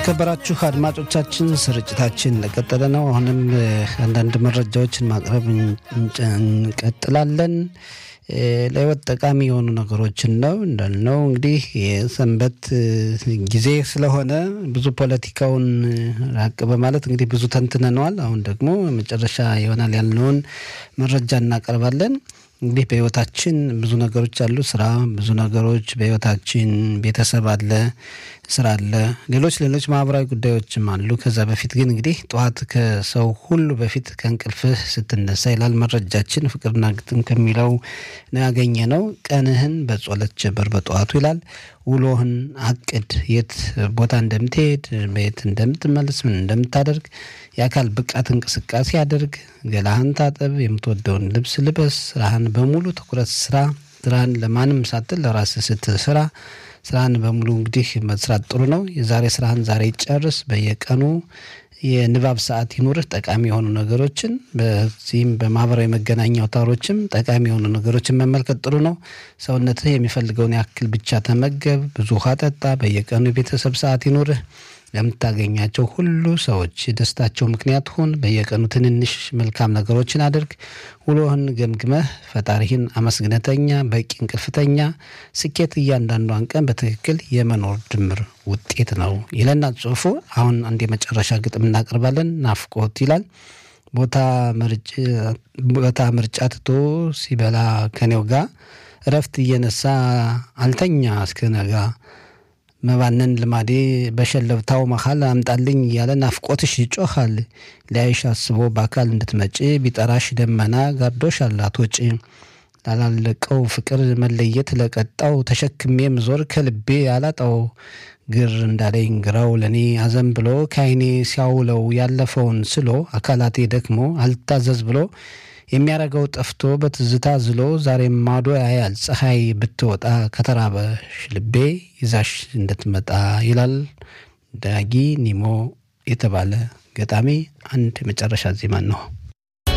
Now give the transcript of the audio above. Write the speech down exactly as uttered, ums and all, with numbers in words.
የተከበራችሁ አድማጮቻችን ስርጭታችን ለቀጠለ ነው። አሁንም አንዳንድ መረጃዎችን ማቅረብ እንቀጥላለን። ለህይወት ጠቃሚ የሆኑ ነገሮችን ነው እንዳልነው እንግዲህ የሰንበት ጊዜ ስለሆነ ብዙ ፖለቲካውን ራቅ በማለት እንግዲህ ብዙ ተንትነናል። አሁን ደግሞ መጨረሻ ይሆናል ያልነውን መረጃ እናቀርባለን። እንግዲህ በህይወታችን ብዙ ነገሮች አሉ። ስራ ብዙ ነገሮች በህይወታችን ቤተሰብ አለ፣ ስራ አለ፣ ሌሎች ሌሎች ማህበራዊ ጉዳዮችም አሉ። ከዛ በፊት ግን እንግዲህ ጧት ከሰው ሁሉ በፊት ከእንቅልፍህ ስትነሳ ይላል መረጃችን ፍቅርና ግጥም ከሚለው ነው ያገኘነው። ቀንህን በጸሎት ጀምር በጧቱ ይላል። ውሎህን አቅድ፣ የት ቦታ እንደምትሄድ፣ በየት እንደምትመለስ፣ ምን እንደምታደርግ፣ የአካል ብቃት እንቅስቃሴ አድርግ፣ ገላህን ታጠብ፣ የምትወደውን ልብስ ልበስ፣ ስራህን በሙሉ ትኩረት ስራ። ስራህን ለማንም ሳትል ለራስህ ስትሰራ ስራህን በሙሉ እንግዲህ መስራት ጥሩ ነው። የዛሬ ስራህን ዛሬ ጨርስ። በየቀኑ የንባብ ሰዓት ይኑርህ። ጠቃሚ የሆኑ ነገሮችን በዚህም በማህበራዊ መገናኛ አውታሮችም ጠቃሚ የሆኑ ነገሮችን መመልከት ጥሩ ነው። ሰውነትህ የሚፈልገውን ያክል ብቻ ተመገብ። ብዙ ውሃ ጠጣ። በየቀኑ የቤተሰብ ሰዓት ይኑርህ። ለምታገኛቸው ሁሉ ሰዎች ደስታቸው ምክንያት ሁን። በየቀኑ ትንንሽ መልካም ነገሮችን አድርግ። ውሎህን ገምግመህ ፈጣሪህን አመስግነተኛ። በቂ እንቅልፍተኛ። ስኬት እያንዳንዷን ቀን በትክክል የመኖር ድምር ውጤት ነው ይለናል ጽሁፉ። አሁን አንድ የመጨረሻ ግጥም እናቀርባለን። ናፍቆት ይላል። ቦታ ምርጫ ቦታ ምርጫ ትቶ ሲበላ ከኔው ጋር እረፍት እየነሳ አልተኛ እስከነጋ መባነን ልማዴ በሸለብታው መሃል አምጣልኝ እያለ ናፍቆትሽ ይጮኻል። ሊያይሽ አስቦ በአካል እንድትመጪ ቢጠራሽ ደመና ጋርዶሻል አትወጪ። ላላለቀው ፍቅር መለየት ለቀጣው ተሸክሜ ምዞር ከልቤ አላጣው። ግር እንዳለኝ ግራው ለኔ አዘን ብሎ ከዓይኔ ሲያውለው ያለፈውን ስሎ አካላቴ ደክሞ አልታዘዝ ብሎ የሚያረገው ጠፍቶ በትዝታ ዝሎ ዛሬም ማዶ ያያል ፀሐይ ብትወጣ ከተራበሽ ልቤ ይዛሽ እንድትመጣ ይላል ዳጊ ኒሞ የተባለ ገጣሚ። አንድ መጨረሻ ዜማ ነው።